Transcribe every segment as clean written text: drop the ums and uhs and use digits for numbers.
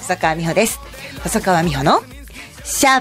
細川美穂です。細川美穂のしゃべっ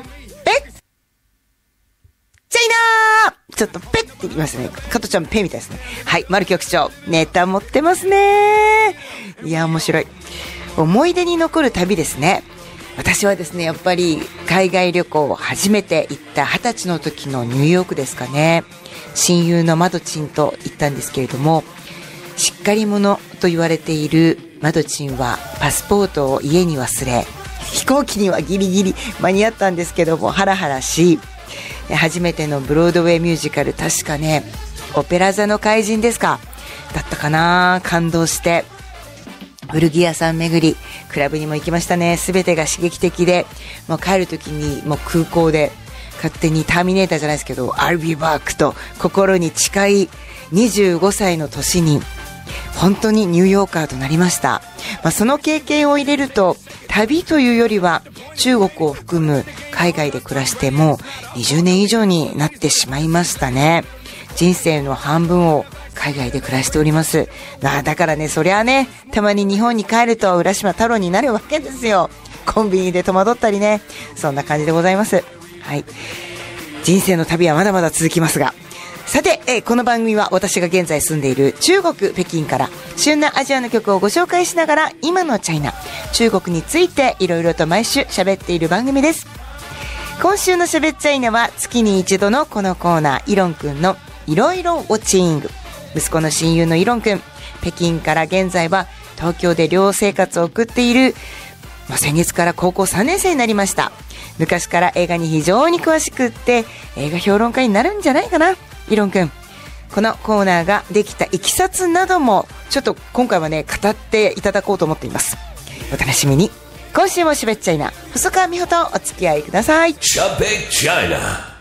ちゃいなー。ちょっとペッって言いますね。加トちゃんペみたいですね。はい、丸局長、ネタ持ってますね。いや、面白い。思い出に残る旅ですね。私はですね、やっぱり海外旅行を初めて行った20歳の時のニューヨークですかね。親友のマドチンと行ったんですけれども、しっかり者と言われているマドチンはパスポートを家に忘れ、飛行機にはギリギリ間に合ったんですけども、ハラハラし、初めてのブロードウェイミュージカル、確かね、オペラ座の怪人ですかだったかな。感動して古着屋さん巡り、クラブにも行きましたね。すべてが刺激的で、もう帰る時にもう空港で勝手にターミネーターじゃないですけど I'll be back と心に誓い、25歳の年に本当にニューヨーカーとなりました。その経験を入れると、旅というよりは中国を含む海外で暮らしてもう20年以上になってしまいましたね。人生の半分を海外で暮らしております。だからね、そりゃあね、たまに日本に帰ると浦島太郎になるわけですよ。コンビニで戸惑ったりね、そんな感じでございます。はい、人生の旅はまだまだ続きますが、さて、この番組は私が現在住んでいる中国北京から旬なアジアの曲をご紹介しながら、今のチャイナ、中国についていろいろと毎週喋っている番組です。今週の喋っちゃいなは月に一度のこのコーナー、イロンくんのいろいろウォッチング。息子の親友のイロンくん、北京から現在は東京で寮生活を送っている、先月から高校3年生になりました。昔から映画に非常に詳しくって、映画評論家になるんじゃないかな、イロンくん。このコーナーができたいきさつなどもちょっと今回はね、語っていただこうと思っています。お楽しみに。今週もしゃべっちゃいな、細川美穂とお付き合いください。 しゃべっちゃいな。